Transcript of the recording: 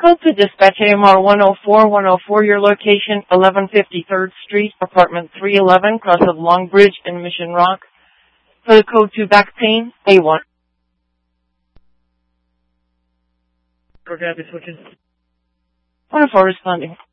Code to dispatch AMR 104, your location 1153rd Street, apartment 311, cross of Long Bridge in Mission Rock. For the code to back pain, A1. Roger, switches. 104 responding.